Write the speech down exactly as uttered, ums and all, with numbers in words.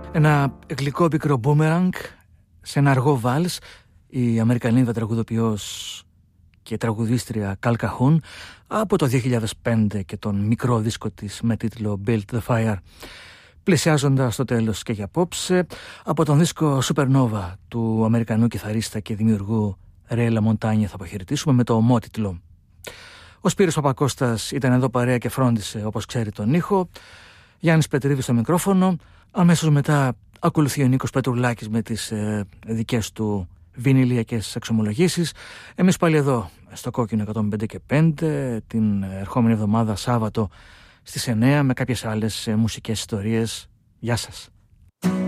Ένα γλυκό πικρό μπούμεραγκ σε ένα αργό βάλς, η Αμερικανίδα τραγουδοποιός και τραγουδίστρια Καλ Καχούν από το δύο χιλιάδες πέντε και τον μικρό δίσκο της με τίτλο Build the Fire. Πλησιάζοντας το τέλος και για απόψε, από τον δίσκο Supernova του Αμερικανού κιθαρίστα και δημιουργού Ray LaMontagne θα αποχαιρετήσουμε με το ομότιτλο. Ο Σπύρος Παπακώστας ήταν εδώ παρέα και φρόντισε, όπως ξέρει, τον ήχο. Γιάννης Πετρίδης στο μικρόφωνο. Αμέσως μετά ακολουθεί ο Νίκος Πετρουλάκης με τις ε, δικές του βινιλιακές εξομολογήσεις. Εμείς πάλι εδώ στο Κόκκινο εκατόν πέντε και πέντε την ερχόμενη εβδομάδα Σάββατο στις εννιά με κάποιες άλλες ε, μουσικές ιστορίες. Γεια σας.